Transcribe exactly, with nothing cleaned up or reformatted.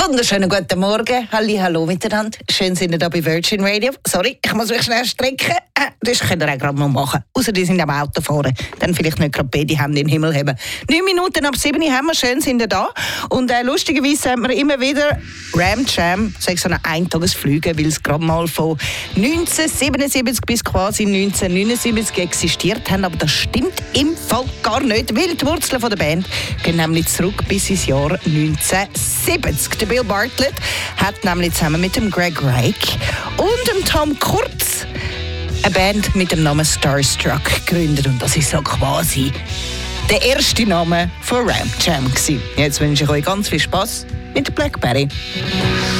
Wunderschönen guten Morgen. Hallihallo miteinander. Schön sind ihr da bei Virgin Radio. Sorry, ich muss mich schnell strecken. Das könnt ihr auch gerade mal machen. Außer die sind am Auto fahren. Dann vielleicht nicht gerade beide Hände in den Himmel haben. Neun Minuten ab sieben haben wir. Schön sind ihr da. Und äh, lustigerweise haben wir immer wieder Ram Jam, so eine Eintagesflüge, weil es gerade mal von neunzehnhundertsiebenundsiebzig bis quasi neunzehnhundertneunundsiebzig existiert haben. Aber das stimmt im Fall gar nicht, weil die Wurzeln von der Band gehen nämlich zurück bis ins Jahr neunzehnhundertsiebzig. Der Bill Bartlett hat nämlich zusammen mit dem Greg Reich und dem Tom Kurz eine Band mit dem Namen Starstruck gegründet. Und das ist so quasi der erste Name von Ram Jam gewesen. Jetzt wünsche ich euch ganz viel Spaß mit der Blackberry.